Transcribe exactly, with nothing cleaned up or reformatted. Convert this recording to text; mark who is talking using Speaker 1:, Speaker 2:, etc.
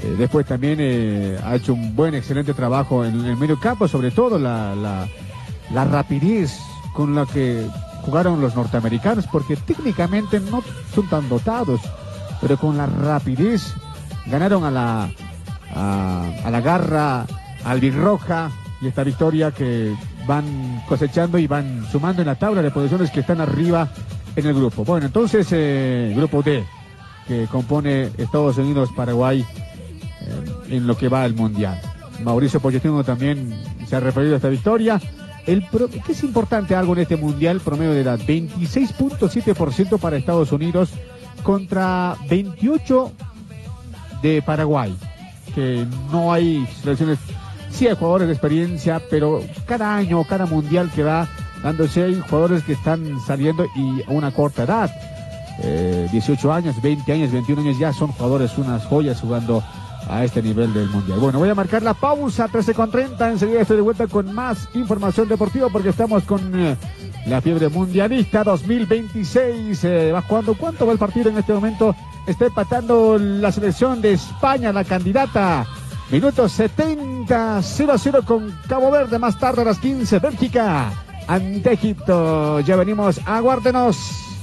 Speaker 1: Eh, después también eh, ha hecho un buen, excelente trabajo en, en el medio campo, sobre todo la, la, la rapidez con la que jugaron los norteamericanos, porque técnicamente no son tan dotados, pero con la rapidez ganaron a la, a, a la garra albirroja, y esta victoria que van cosechando y van sumando en la tabla de posiciones que están arriba en el grupo. Bueno, entonces, eh, grupo D, que compone Estados Unidos, Paraguay, eh, en lo que va al Mundial. Mauricio Pochettino también se ha referido a esta victoria. El pro, ¿qué es importante algo en este Mundial? Promedio de edad, veintiséis punto siete por ciento para Estados Unidos contra veintiocho de Paraguay, que no hay selecciones. Sí hay jugadores de experiencia, pero cada año, cada mundial que va dándose, hay jugadores que están saliendo y a una corta edad. Eh, dieciocho años, veinte años, veintiún años, ya son jugadores, unas joyas jugando a este nivel del mundial. Bueno, voy a marcar la pausa, trece con treinta, enseguida estoy de vuelta con más información deportiva porque estamos con eh, la fiebre mundialista dos mil veintiséis. Eh, va jugando, ¿cuánto va el partido en este momento? Está empatando la selección de España, la candidata. Minuto setenta, cero a cero con Cabo Verde. Más tarde a las quince, Bélgica ante Egipto. Ya venimos, aguárdenos.